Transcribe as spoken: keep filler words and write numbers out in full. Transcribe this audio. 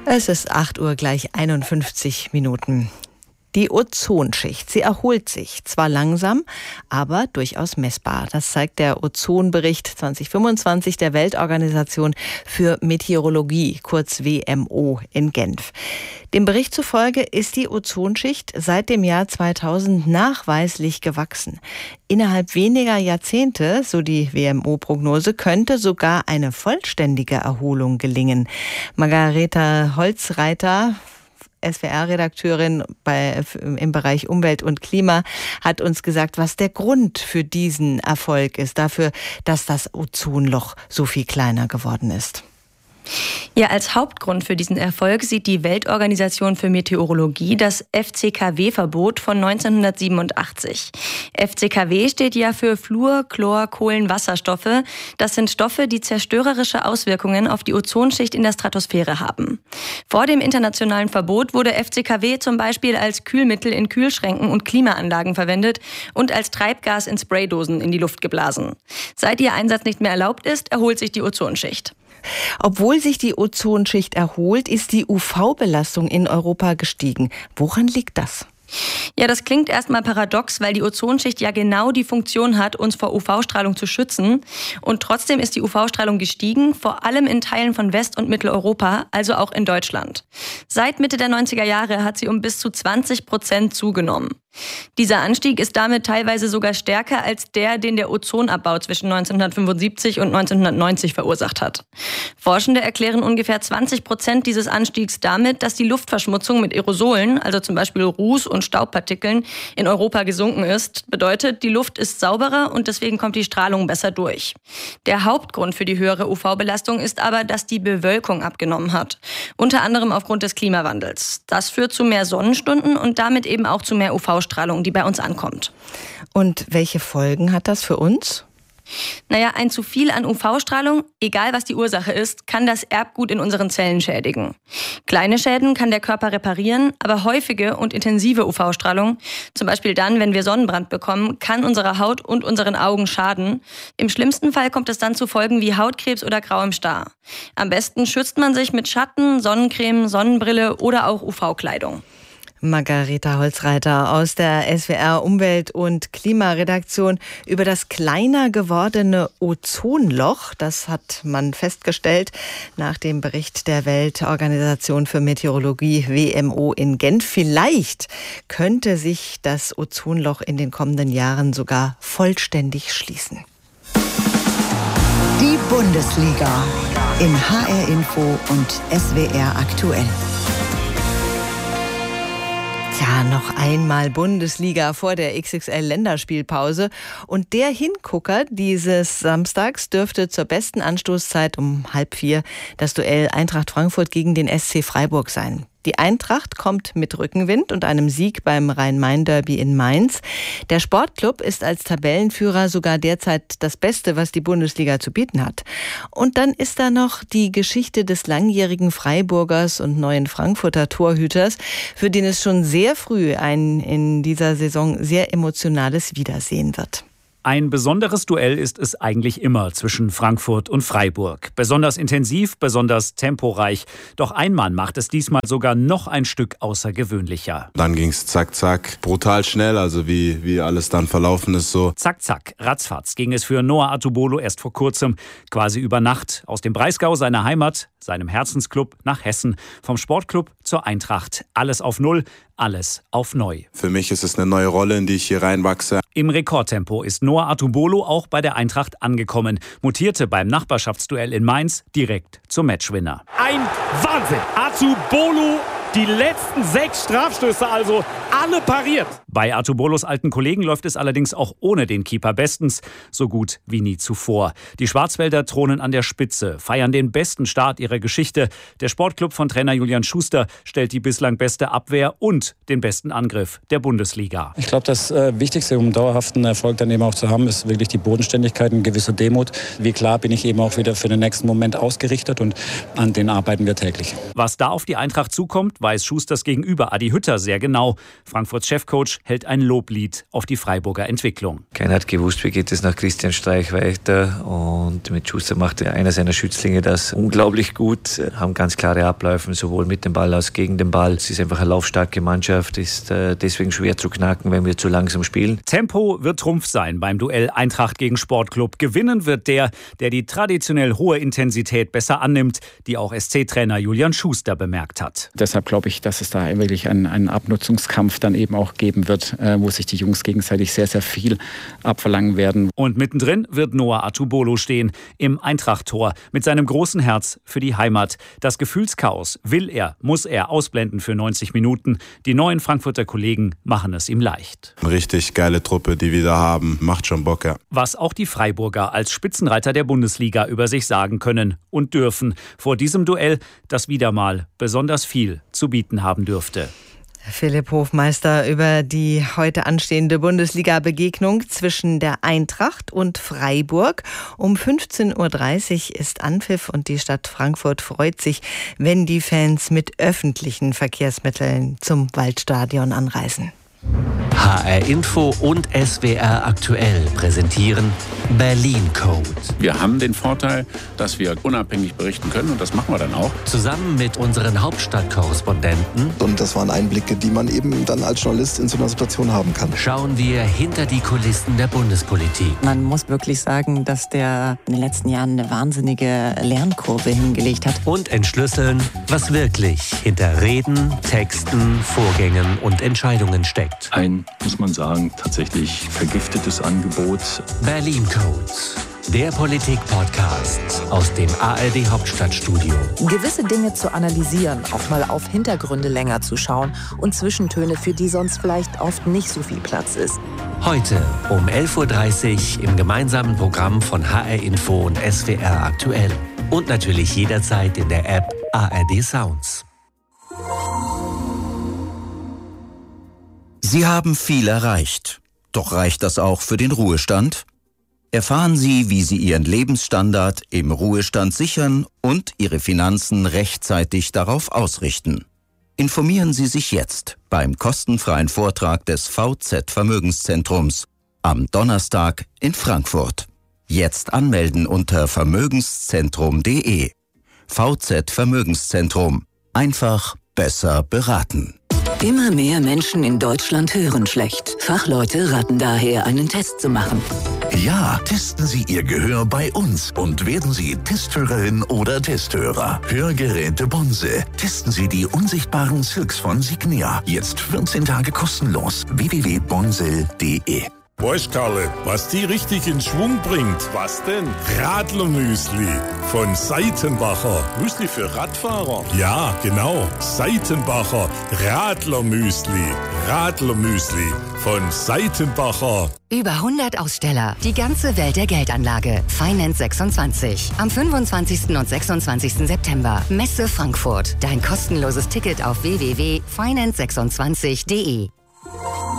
Es ist acht Uhr gleich einundfünfzig Minuten. Die Ozonschicht, sie erholt sich, zwar langsam, aber durchaus messbar. Das zeigt der Ozonbericht zwanzig fünfundzwanzig der Weltorganisation für Meteorologie, kurz W M O, in Genf. Dem Bericht zufolge ist die Ozonschicht seit dem Jahr zweitausend nachweislich gewachsen. Innerhalb weniger Jahrzehnte, so die W M O-Prognose, könnte sogar eine vollständige Erholung gelingen. Margareta Holzreiter, S W R-Redakteurin bei, im Bereich Umwelt und Klima, hat uns gesagt, was der Grund für diesen Erfolg ist, dafür, dass das Ozonloch so viel kleiner geworden ist. Ja, als Hauptgrund für diesen Erfolg sieht die Weltorganisation für Meteorologie das F C K W-Verbot von neunzehnhundertsiebenundachtzig. F C K W steht ja für Fluor, Chlor, Kohlenwasserstoffe. Das sind Stoffe, die zerstörerische Auswirkungen auf die Ozonschicht in der Stratosphäre haben. Vor dem internationalen Verbot wurde F C K W zum Beispiel als Kühlmittel in Kühlschränken und Klimaanlagen verwendet und als Treibgas in Spraydosen in die Luft geblasen. Seit ihr Einsatz nicht mehr erlaubt ist, erholt sich die Ozonschicht. Obwohl sich die Ozonschicht erholt, ist die U V-Belastung in Europa gestiegen. Woran liegt das? Ja, das klingt erstmal paradox, weil die Ozonschicht ja genau die Funktion hat, uns vor U V-Strahlung zu schützen. Und trotzdem ist die U V-Strahlung gestiegen, vor allem in Teilen von West- und Mitteleuropa, also auch in Deutschland. Seit Mitte der neunziger Jahre hat sie um bis zu zwanzig Prozent zugenommen. Dieser Anstieg ist damit teilweise sogar stärker als der, den der Ozonabbau zwischen neunzehnhundertfünfundsiebzig und neunzehnhundertneunzig verursacht hat. Forschende erklären ungefähr zwanzig Prozent dieses Anstiegs damit, dass die Luftverschmutzung mit Aerosolen, also zum Beispiel Ruß und Staubpartikeln, in Europa gesunken ist. Bedeutet, die Luft ist sauberer und deswegen kommt die Strahlung besser durch. Der Hauptgrund für die höhere U V-Belastung ist aber, dass die Bewölkung abgenommen hat. Unter anderem aufgrund des Klimawandels. Das führt zu mehr Sonnenstunden und damit eben auch zu mehr U V-Strahlung, die bei uns ankommt. Und welche Folgen hat das für uns? Naja, ein zu viel an U V-Strahlung, egal was die Ursache ist, kann das Erbgut in unseren Zellen schädigen. Kleine Schäden kann der Körper reparieren, aber häufige und intensive U V-Strahlung, zum Beispiel dann, wenn wir Sonnenbrand bekommen, kann unserer Haut und unseren Augen schaden. Im schlimmsten Fall kommt es dann zu Folgen wie Hautkrebs oder grauem Star. Am besten schützt man sich mit Schatten, Sonnencreme, Sonnenbrille oder auch U V-Kleidung. Margareta Holzreiter aus der S W R Umwelt- und Klimaredaktion über das kleiner gewordene Ozonloch. Das hat man festgestellt nach dem Bericht der Weltorganisation für Meteorologie W M O in Genf. Vielleicht könnte sich das Ozonloch in den kommenden Jahren sogar vollständig schließen. Die Bundesliga in H R Info und S W R aktuell. Ja, noch einmal Bundesliga vor der X X L-Länderspielpause. Und der Hingucker dieses Samstags dürfte zur besten Anstoßzeit um halb vier das Duell Eintracht Frankfurt gegen den S C Freiburg sein. Die Eintracht kommt mit Rückenwind und einem Sieg beim Rhein-Main-Derby in Mainz. Der Sportclub ist als Tabellenführer sogar derzeit das Beste, was die Bundesliga zu bieten hat. Und dann ist da noch die Geschichte des langjährigen Freiburgers und neuen Frankfurter Torhüters, für den es schon sehr früh ein in dieser Saison sehr emotionales Wiedersehen wird. Ein besonderes Duell ist es eigentlich immer zwischen Frankfurt und Freiburg. Besonders intensiv, besonders temporeich. Doch ein Mann macht es diesmal sogar noch ein Stück außergewöhnlicher. Dann ging es zack, zack, brutal schnell, also wie, wie alles dann verlaufen ist so. Zack, zack, ratzfatz ging es für Noah Atubolo erst vor kurzem, quasi über Nacht. Aus dem Breisgau, seiner Heimat, seinem Herzensclub, nach Hessen. Vom Sportclub zur Eintracht. Alles auf Null, alles auf neu. Für mich ist es eine neue Rolle, in die ich hier reinwachse. Im Rekordtempo ist Noah Atubolo auch bei der Eintracht angekommen. Mutierte beim Nachbarschaftsduell in Mainz direkt zum Matchwinner. Ein Wahnsinn! Atubolo, die letzten sechs Strafstöße also alle pariert. Bei Atubolos alten Kollegen läuft es allerdings auch ohne den Keeper bestens, so gut wie nie zuvor. Die Schwarzwälder thronen an der Spitze, feiern den besten Start ihrer Geschichte. Der Sportclub von Trainer Julian Schuster stellt die bislang beste Abwehr und den besten Angriff der Bundesliga. Ich glaube, das äh, Wichtigste, um dauerhaften Erfolg dann eben auch zu haben, ist wirklich die Bodenständigkeit, eine gewisse Demut. Wie klar bin ich eben auch wieder für den nächsten Moment ausgerichtet und an den arbeiten wir täglich. Was da auf die Eintracht zukommt, weiß Schusters Gegenüber Adi Hütter sehr genau. Frankfurts Chefcoach hält ein Loblied auf die Freiburger Entwicklung. Keiner hat gewusst, wie geht es nach Christian Streich weiter. Und mit Schuster machte einer seiner Schützlinge das unglaublich gut. Haben ganz klare Abläufe, sowohl mit dem Ball als gegen den Ball. Es ist einfach eine laufstarke Mannschaft, ist deswegen schwer zu knacken, wenn wir zu langsam spielen. Tempo wird Trumpf sein beim Duell Eintracht gegen Sportclub. Gewinnen wird der, der die traditionell hohe Intensität besser annimmt, die auch S C-Trainer Julian Schuster bemerkt hat. Deshalb glaube ich, dass es da wirklich einen, einen Abnutzungskampf dann eben auch geben wird, äh, wo sich die Jungs gegenseitig sehr, sehr viel abverlangen werden. Und mittendrin wird Noah Atubolo stehen, im Eintracht-Tor, mit seinem großen Herz für die Heimat. Das Gefühlschaos will er, muss er ausblenden für neunzig Minuten. Die neuen Frankfurter Kollegen machen es ihm leicht. Eine richtig geile Truppe, die wir da haben. Macht schon Bock, ja. Was auch die Freiburger als Spitzenreiter der Bundesliga über sich sagen können und dürfen. Vor diesem Duell, das wieder mal besonders viel zu bieten haben dürfte. Philipp Hofmeister über die heute anstehende Bundesliga-Begegnung zwischen der Eintracht und Freiburg. Um fünfzehn Uhr dreißig ist Anpfiff und die Stadt Frankfurt freut sich, wenn die Fans mit öffentlichen Verkehrsmitteln zum Waldstadion anreisen. H R Info und S W R aktuell präsentieren Berlin Code. Wir haben den Vorteil, dass wir unabhängig berichten können und das machen wir dann auch. Zusammen mit unseren Hauptstadtkorrespondenten. Und das waren Einblicke, die man eben dann als Journalist in so einer Situation haben kann. Schauen wir hinter die Kulissen der Bundespolitik. Man muss wirklich sagen, dass der in den letzten Jahren eine wahnsinnige Lernkurve hingelegt hat. Und entschlüsseln, was wirklich hinter Reden, Texten, Vorgängen und Entscheidungen steckt. Ein, muss man sagen, tatsächlich vergiftetes Angebot. Berlin Codes, der Politik-Podcast aus dem A R D-Hauptstadtstudio. Gewisse Dinge zu analysieren, auch mal auf Hintergründe länger zu schauen und Zwischentöne, für die sonst vielleicht oft nicht so viel Platz ist. Heute um elf Uhr dreißig im gemeinsamen Programm von H R Info und S W R aktuell. Und natürlich jederzeit in der App A R D Sounds. Sie haben viel erreicht. Doch reicht das auch für den Ruhestand? Erfahren Sie, wie Sie Ihren Lebensstandard im Ruhestand sichern und Ihre Finanzen rechtzeitig darauf ausrichten. Informieren Sie sich jetzt beim kostenfreien Vortrag des V Z Vermögenszentrums am Donnerstag in Frankfurt. Jetzt anmelden unter vermögenszentrum punkt de. V Z Vermögenszentrum. Einfach besser beraten. Immer mehr Menschen in Deutschland hören schlecht. Fachleute raten daher, einen Test zu machen. Ja, testen Sie Ihr Gehör bei uns und werden Sie Testhörerin oder Testhörer. Hörgeräte Bonse. Testen Sie die unsichtbaren Silks von Signia. Jetzt vierzehn Tage kostenlos. w w w punkt bonsel punkt de. Weißt Karle, was die richtig in Schwung bringt? Was denn? Radlermüsli von Seitenbacher. Müsli für Radfahrer? Ja, genau. Seitenbacher Radlermüsli. Radlermüsli von Seitenbacher. Über hundert Aussteller, die ganze Welt der Geldanlage. Finance sechsundzwanzig. Am fünfundzwanzigsten und sechsundzwanzigsten September. Messe Frankfurt. Dein kostenloses Ticket auf w w w punkt finance sechsundzwanzig punkt de.